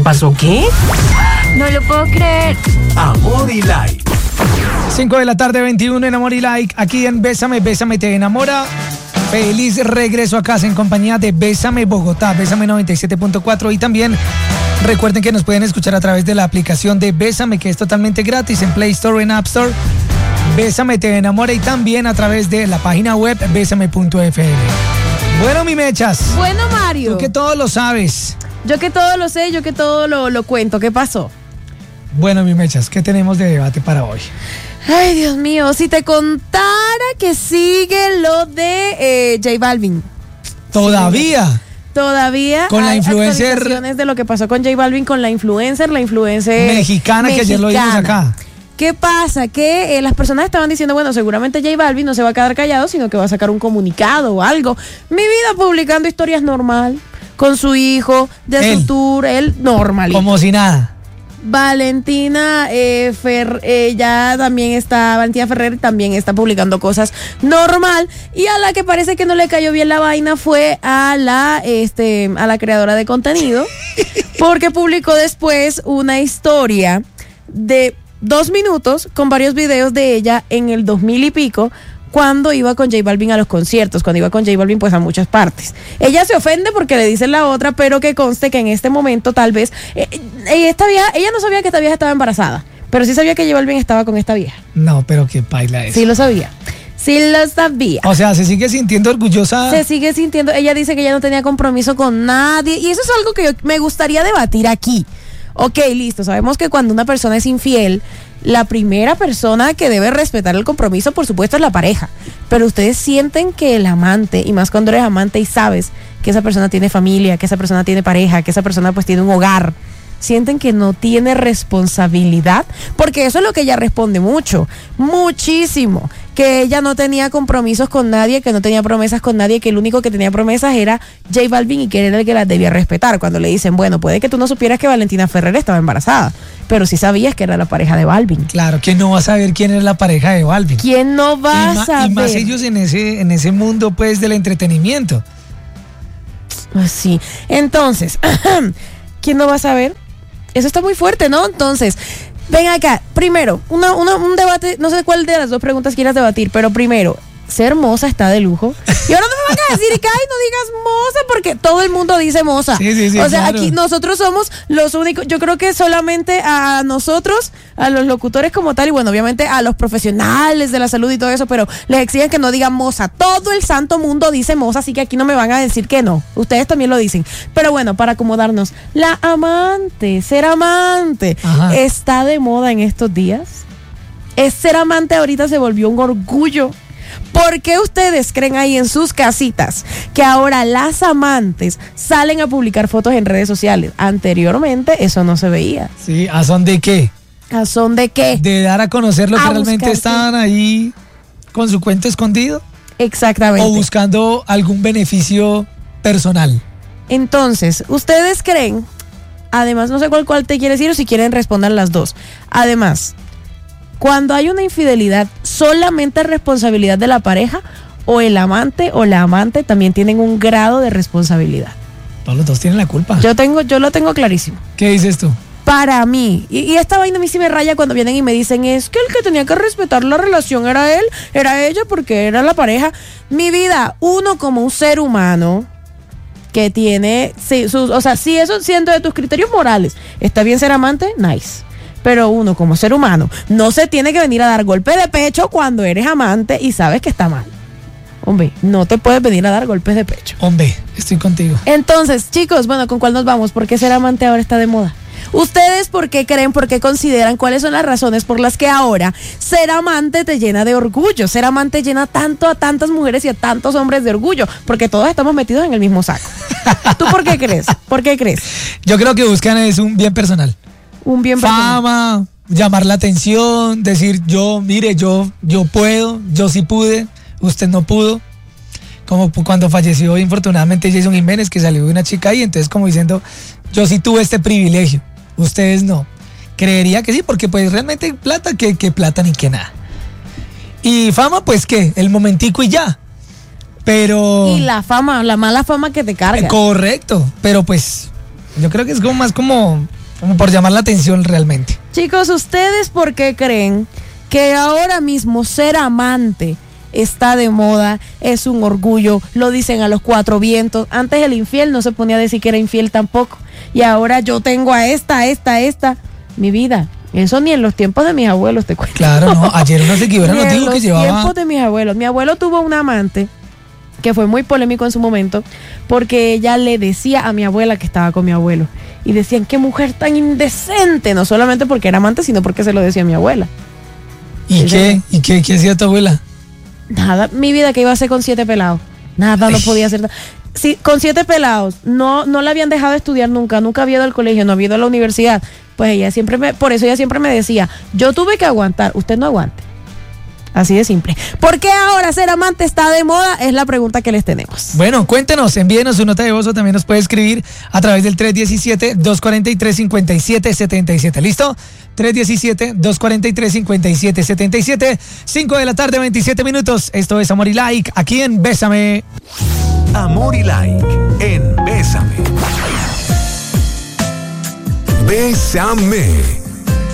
pasó qué? No lo puedo creer. Amor y Like. 5 de la tarde, 21 en Amor y Like, aquí en Bésame, Bésame te enamora. Feliz regreso a casa en compañía de Bésame Bogotá, Bésame 97.4 y también recuerden que nos pueden escuchar a través de la aplicación de Bésame, que es totalmente gratis en Play Store o en App Store. Bésame te enamora y también a través de la página web bésame.fm. Bueno, mi mechas. Bueno, Mario. Tú que todo lo sabes. Yo que todo lo sé, yo que todo lo cuento. ¿Qué pasó? Bueno, mi mechas, ¿qué tenemos de debate para hoy? Ay, Dios mío, si te contara que sigue lo de J Balvin. ¿Todavía? Todavía con la influencer, actualizaciones de lo que pasó con J Balvin, con la influencer mexicana que ayer lo vimos acá. ¿Qué pasa? Que las personas estaban diciendo, bueno, seguramente J Balvin no se va a quedar callado, sino que va a sacar un comunicado o algo. Mi vida publicando historias normal, con su hijo, de su tour, él normal. Como si nada. Valentina Ferrer también está publicando cosas normal, y a la que parece que no le cayó bien la vaina fue a la creadora de contenido, porque publicó después una historia de 2 minutos con varios videos de ella en el 2000 y pico, cuando iba con J Balvin a los conciertos, cuando iba con J Balvin pues a muchas partes. Ella se ofende porque le dicen la otra, pero que conste que en este momento tal vez ella no sabía que esta vieja estaba embarazada, pero sí sabía que J Balvin estaba con esta vieja. No, pero qué paila es. Sí lo sabía. Sí lo sabía. O sea, se sigue sintiendo orgullosa. Se sigue sintiendo, ella dice que ella no tenía compromiso con nadie, y eso es algo que me gustaría debatir aquí. Ok, listo, sabemos que cuando una persona es infiel, la primera persona que debe respetar el compromiso, por supuesto, es la pareja. Pero ustedes sienten que el amante, y más cuando eres amante y sabes que esa persona tiene familia, que esa persona tiene pareja, que esa persona pues tiene un hogar, sienten que no tiene responsabilidad, porque eso es lo que ella responde muchísimo, que ella no tenía compromisos con nadie, que no tenía promesas con nadie, que el único que tenía promesas era J Balvin y que era el que las debía respetar. Cuando le dicen, bueno, puede que tú no supieras que Valentina Ferrer estaba embarazada, pero sí sabías que era la pareja de Balvin. Claro, ¿quién no va a saber quién es la pareja de Balvin? ¿Quién no va a saber? Y más ellos en ese mundo pues del entretenimiento. Pues sí, entonces, ¿quién no va a saber? Eso está muy fuerte, ¿no? Entonces, ven acá, primero, un debate, no sé cuál de las dos preguntas quieras debatir, pero primero, ser moza está de lujo. Y ahora no me van a decir que, ay, no digas moza, porque todo el mundo dice moza. Sí, o sea, claro. Aquí nosotros somos los únicos, yo creo que solamente a nosotros, a los locutores como tal, y bueno, obviamente a los profesionales de la salud y todo eso, pero les exigen que no digan moza. Todo el santo mundo dice moza, así que aquí no me van a decir que no. Ustedes también lo dicen. Pero bueno, para acomodarnos, la amante, ser amante, Ajá. está de moda en estos días. Ser amante ahorita se volvió un orgullo. ¿Por qué ustedes creen ahí en sus casitas que ahora las amantes salen a publicar fotos en redes sociales? Anteriormente eso no se veía. Sí, ¿a son de qué? ¿A son de qué? De dar a conocer lo que realmente buscarse. estaban ahí con su cuento escondido. Exactamente. O buscando algún beneficio personal. Entonces, ¿ustedes creen? Además, no sé cuál te quiere decir o si quieren responder las dos. Además, cuando hay una infidelidad, ¿solamente es responsabilidad de la pareja o el amante o la amante también tienen un grado de responsabilidad? Todos los dos tienen la culpa. Yo lo tengo clarísimo. ¿Qué dices tú? Para mí, y esta vaina a mí sí me raya cuando vienen y me dicen, es que el que tenía que respetar la relación era él, era ella, porque era la pareja. Mi vida, uno como un ser humano que tiene, si eso siendo de tus criterios morales, está bien ser amante, nice. Pero uno como ser humano no se tiene que venir a dar golpe de pecho cuando eres amante y sabes que está mal. Hombre, no te puedes venir a dar golpes de pecho. Hombre, estoy contigo. Entonces, chicos, bueno, ¿con cuál nos vamos? ¿Por qué ser amante ahora está de moda? ¿Ustedes por qué creen, por qué consideran, cuáles son las razones por las que ahora ser amante te llena de orgullo? Ser amante llena tanto a tantas mujeres y a tantos hombres de orgullo, porque todos estamos metidos en el mismo saco. ¿Tú por qué crees? ¿Por qué crees? Yo creo que buscan es un bien personal. Un bien personal. Fama, llamar la atención, decir yo puedo, yo sí pude, usted no pudo. Como cuando falleció infortunadamente Jason Jiménez, que salió de una chica ahí, entonces como diciendo, yo sí tuve este privilegio, ustedes no. Creería que sí, porque pues realmente plata, que plata ni que nada. Y fama, pues qué, el momentico y ya. Pero... Y la fama, la mala fama que te carga. Correcto, pero pues Yo creo que es como más como por llamar la atención realmente. Chicos, ¿ustedes por qué creen que ahora mismo ser amante está de moda, es un orgullo, lo dicen a los cuatro vientos? Antes el infiel no se ponía a decir que era infiel tampoco, y ahora yo tengo a esta, mi vida. Eso ni en los tiempos de mis abuelos te cuento. Claro, no, ayer no se equivocaron, Ni no en digo que los llevaba... tiempos de mis abuelos. Mi abuelo tuvo un amante que fue muy polémico en su momento, porque ella le decía a mi abuela que estaba con mi abuelo, y decían, qué mujer tan indecente, no solamente porque era amante, sino porque se lo decía a mi abuela. ¿Y qué? ¿Y qué hacía tu abuela? Nada, mi vida que iba a hacer con 7 pelados. Nada, no podía hacer nada. Sí, con 7 pelados, no la habían dejado estudiar nunca había ido al colegio, no había ido a la universidad. Pues ella por eso ella siempre me decía, yo tuve que aguantar, usted no aguante. Así de simple. ¿Por qué ahora ser amante está de moda? Es la pregunta que les tenemos. Bueno, cuéntenos, envíenos su nota de voz o también nos puede escribir a través del 317-243-5777. ¿Listo? 317-243-5777. 5 de la tarde, 27 minutos. Esto es Amor y Like, aquí en Bésame. Amor y Like en Bésame. Bésame.